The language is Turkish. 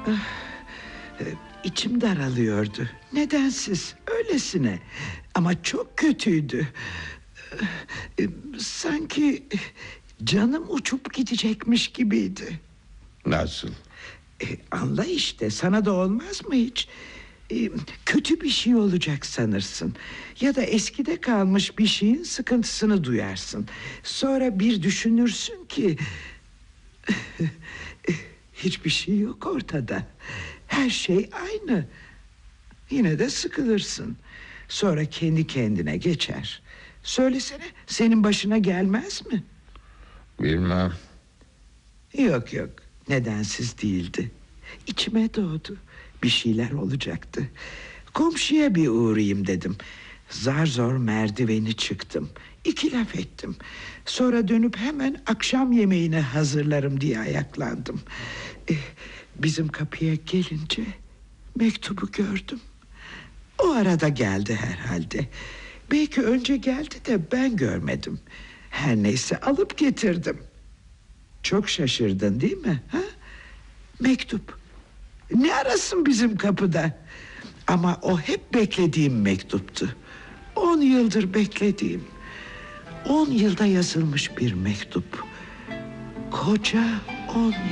İçim daralıyordu. Nedensiz, öylesine. Ama çok kötüydü. Sanki canım uçup gidecekmiş gibiydi. Nasıl? Anla işte, sana da olmaz mı hiç? Kötü bir şey olacak sanırsın. Ya da eskide kalmış bir şeyin sıkıntısını duyarsın. Sonra bir düşünürsün ki hiçbir şey yok ortada. Her şey aynı. Yine de sıkılırsın. Sonra kendi kendine geçer. Söylesene, senin başına gelmez mi? Bilmem. Yok yok, nedensiz değildi. İçime doğdu. Bir şeyler olacaktı. Komşuya bir uğrayayım dedim. Zar zor merdiveni çıktım. 2 laf ettim. Sonra dönüp hemen akşam yemeğini hazırlarım diye ayaklandım. Bizim kapıya gelince mektubu gördüm. O arada geldi herhalde. Belki önce geldi de ben görmedim. Her neyse, alıp getirdim. Çok şaşırdın değil mi? Ha? Mektup. Ne arasın bizim kapıda? Ama o hep beklediğim mektuptu. 10 yıldır beklediğim. 10 yılda yazılmış bir mektup. Koca 10 yıl.